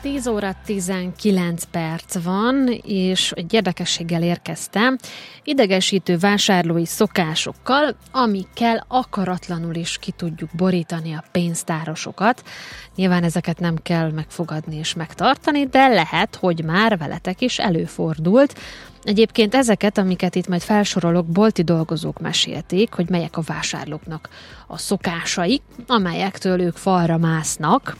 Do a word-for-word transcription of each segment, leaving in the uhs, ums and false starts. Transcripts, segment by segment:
tíz óra tizenkilenc perc van, és egy érdekességgel érkeztem, idegesítő vásárlói szokásokkal, amikkel akaratlanul is ki tudjuk borítani a pénztárosokat. Nyilván ezeket nem kell megfogadni és megtartani, de lehet, hogy már veletek is előfordult. Egyébként ezeket, amiket itt majd felsorolok, bolti dolgozók mesélték, hogy melyek a vásárlóknak a szokásai, amelyektől ők falra másznak.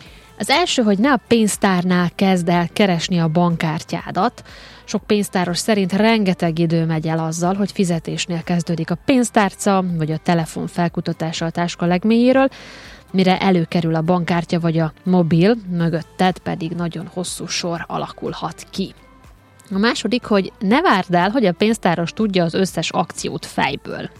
Az első, hogy ne a pénztárnál kezd el keresni a bankkártyádat. Sok pénztáros szerint rengeteg idő megy el azzal, hogy fizetésnél kezdődik a pénztárca, vagy a telefon felkutatása a táska legmélyéről, mire előkerül a bankkártya vagy a mobil, mögötted pedig nagyon hosszú sor alakulhat ki. A második, hogy ne várd el, hogy a pénztáros tudja az összes akciót fejből.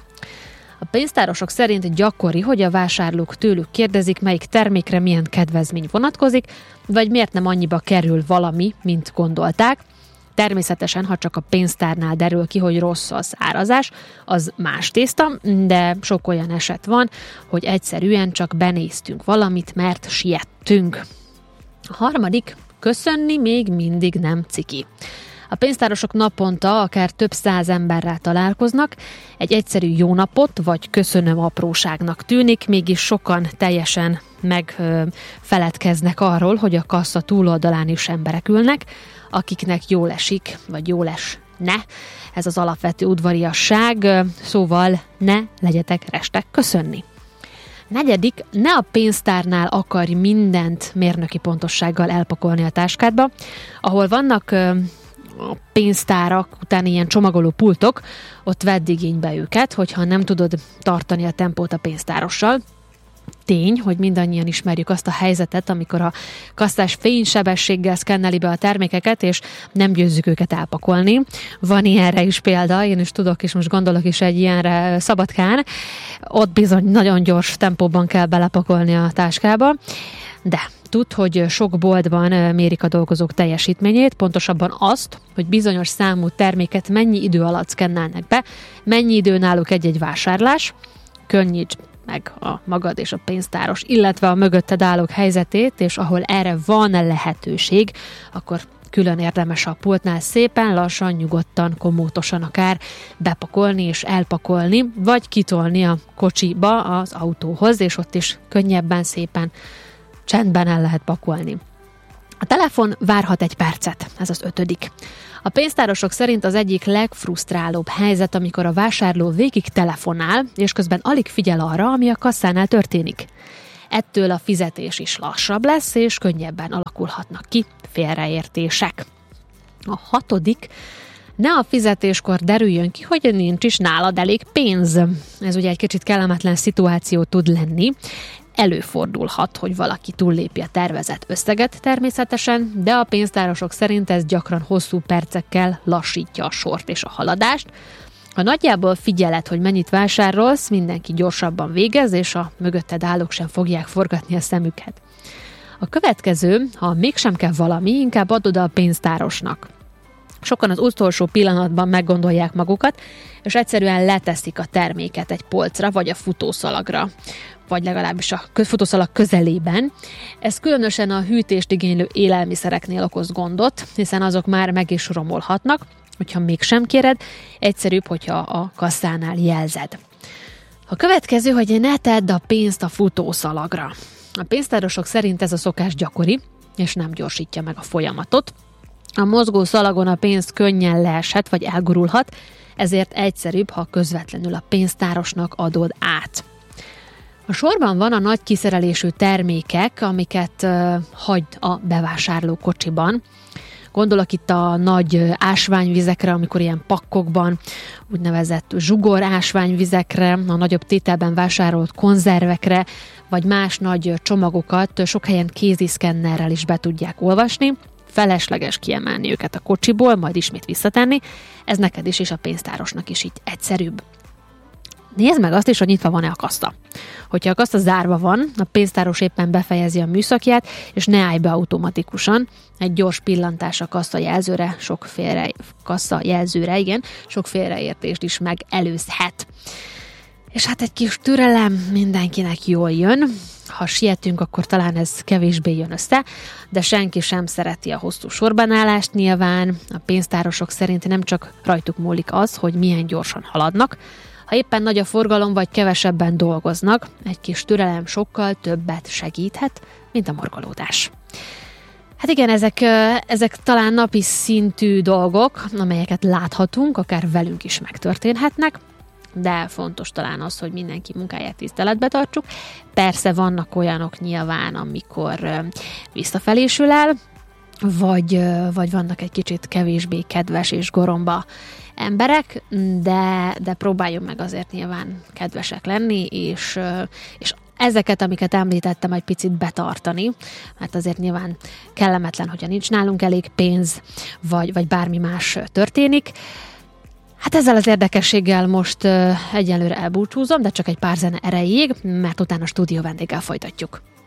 A pénztárosok szerint gyakori, hogy a vásárlók tőlük kérdezik, melyik termékre milyen kedvezmény vonatkozik, vagy miért nem annyiba kerül valami, mint gondolták. Természetesen, ha csak a pénztárnál derül ki, hogy rossz az árazás, az más tészta, de sok olyan eset van, hogy egyszerűen csak benéztünk valamit, mert siettünk. A harmadik, köszönni még mindig nem ciki. A pénztárosok naponta akár több száz emberrel találkoznak, egy egyszerű jó napot vagy köszönöm apróságnak tűnik, mégis sokan teljesen megfeledkeznek arról, hogy a kassa túloldalán is emberek ülnek, akiknek jól esik, vagy jól esne. Ez az alapvető udvariasság, szóval ne legyetek restek köszönni. Negyedik, ne a pénztárnál akarj mindent mérnöki pontossággal elpakolni a táskádba, ahol vannak a pénztárak után ilyen csomagoló pultok, ott vedd igénybe őket, hogyha nem tudod tartani a tempót a pénztárossal. Tény, hogy mindannyian ismerjük azt a helyzetet, amikor a kasszás fénysebességgel szkenneli be a termékeket, és nem győzzük őket elpakolni. Van ilyenre is példa, én is tudok, és most gondolok is egy ilyenre Szabadkán. Ott bizony nagyon gyors tempóban kell belepakolni a táskába, de tudd, hogy sok boltban mérik a dolgozók teljesítményét, pontosabban azt, hogy bizonyos számú terméket mennyi idő alatt szkennelnek be, mennyi idő náluk egy-egy vásárlás, könnyíts meg a magad és a pénztáros, illetve a mögötted állók helyzetét, és ahol erre van lehetőség, akkor külön érdemes a pultnál szépen, lassan, nyugodtan, komótosan akár bepakolni és elpakolni, vagy kitolni a kocsiba az autóhoz, és ott is könnyebben, szépen, csendben el lehet pakolni. A telefon várhat egy percet, ez az ötödik. A pénztárosok szerint az egyik legfrusztrálóbb helyzet, amikor a vásárló végig telefonál, és közben alig figyel arra, ami a kasszánál történik. Ettől a fizetés is lassabb lesz, és könnyebben alakulhatnak ki félreértések. A hatodik, ne a fizetéskor derüljön ki, hogy nincs is nálad elég pénz. Ez ugye egy kicsit kellemetlen szituáció tud lenni. Előfordulhat, hogy valaki túllépi a tervezett összeget természetesen, de a pénztárosok szerint ez gyakran hosszú percekkel lassítja a sort és a haladást. Ha nagyjából figyeled, hogy mennyit vásárolsz, mindenki gyorsabban végez, és a mögötted állók sem fogják forgatni a szemüket. A következő, ha mégsem kell valami, inkább adod a pénztárosnak. Sokan az utolsó pillanatban meggondolják magukat, és egyszerűen leteszik a terméket egy polcra, vagy a futószalagra, vagy legalábbis a futószalag közelében. Ez különösen a hűtést igénylő élelmiszereknél okoz gondot, hiszen azok már meg is romolhatnak, hogyha mégsem kéred, egyszerűbb, hogyha a kasszánál jelzed. A következő, hogy ne tedd a pénzt a futószalagra. A pénztárosok szerint ez a szokás gyakori, és nem gyorsítja meg a folyamatot. A mozgó szalagon a pénz könnyen leeshet, vagy elgurulhat, ezért egyszerűbb, ha közvetlenül a pénztárosnak adod át. A sorban van a nagy kiszerelésű termékek, amiket uh, hagyd a bevásárló kocsiban. Gondolok itt a nagy ásványvizekre, amikor ilyen pakkokban, úgynevezett zsugor ásványvizekre, a nagyobb tételben vásárolt konzervekre, vagy más nagy csomagokat sok helyen kéziszkennerrel is be tudják olvasni. Felesleges kiemelni őket a kocsiból, majd ismét visszatenni. Ez neked is és a pénztárosnak is így egyszerűbb. Nézd meg azt is, hogy nyitva van-e a kassa. Hogyha a kassa zárva van, a pénztáros éppen befejezi a műszakját, és ne állj be automatikusan. Egy gyors pillantás a kassa jelzőre, sok félre, kassa jelzőre, igen, sok félreértést is megelőzhet. És hát egy kis türelem mindenkinek jól jön. ha sietünk, akkor talán ez kevésbé jön össze, de senki sem szereti a hosszú sorbanállást nyilván. A pénztárosok szerint nem csak rajtuk múlik az, hogy milyen gyorsan haladnak. Ha éppen nagy a forgalom, vagy kevesebben dolgoznak, egy kis türelem sokkal többet segíthet, mint a morgolódás. Hát igen, ezek, ezek talán napi szintű dolgok, amelyeket láthatunk, akár velünk is megtörténhetnek, de fontos talán az, hogy mindenki munkáját tiszteletbe tartsuk. Persze vannak olyanok nyilván, amikor visszafelé sül el, vagy, vagy vannak egy kicsit kevésbé kedves és goromba emberek, de, de próbáljunk meg azért nyilván kedvesek lenni, és, és ezeket, amiket említettem, egy picit betartani, mert azért nyilván kellemetlen, hogyha nincs nálunk elég pénz, vagy, vagy bármi más történik. Hát ezzel az érdekességgel most uh, egyelőre elbúcsúzom, de csak egy pár zene erejéig, mert utána a stúdió vendéggel folytatjuk.